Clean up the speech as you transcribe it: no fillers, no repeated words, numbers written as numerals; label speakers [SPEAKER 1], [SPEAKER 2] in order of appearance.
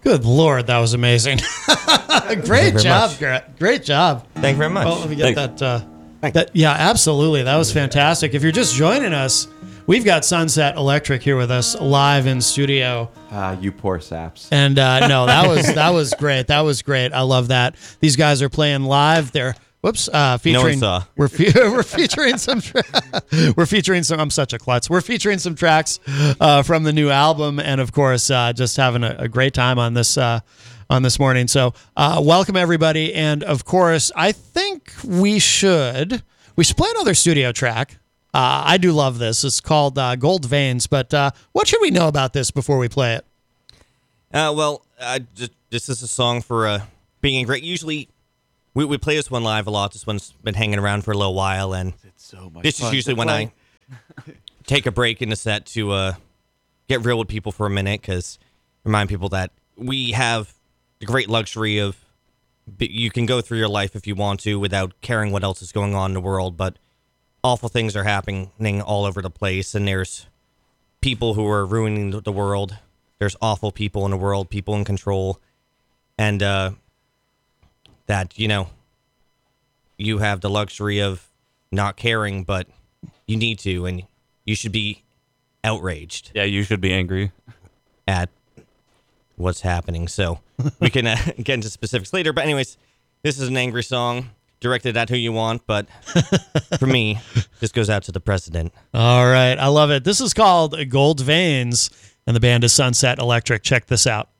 [SPEAKER 1] Good Lord, that was amazing. Great job, great job.
[SPEAKER 2] Thank you very much.
[SPEAKER 1] Oh, let me get that. Yeah, absolutely. That was fantastic. If you're just joining us, we've got Sunset Electric here with us live in studio.
[SPEAKER 3] You poor saps.
[SPEAKER 1] And no, that was great. That was great. I love that. These guys are playing live. They're featuring.
[SPEAKER 2] No one saw.
[SPEAKER 1] We're featuring some. We're featuring some. I'm such a klutz. We're featuring some tracks from the new album, and of course, just having a great time on this morning. So, welcome everybody, and of course, I think we should play another studio track. I do love this. It's called Gold Veins. But what should we know about this before we play it?
[SPEAKER 2] This is a song for being great. Usually, we play this one live a lot. This one's been hanging around for a little while, and this is usually when I take a break in the set to get real with people for a minute, because remind people that we have the great luxury of you can go through your life if you want to without caring what else is going on in the world, but awful things are happening all over the place, and there's people who are ruining the world. There's awful people in the world, people in control, and that, you have the luxury of not caring, but you need to, and you should be outraged.
[SPEAKER 4] Yeah, you should be angry
[SPEAKER 2] at what's happening. So we can get into specifics later. But anyways, this is an angry song directed at who you want, but for me, this goes out to the president.
[SPEAKER 1] All right. I love it. This is called Gold Veins, and the band is Sunset Electric. Check this out.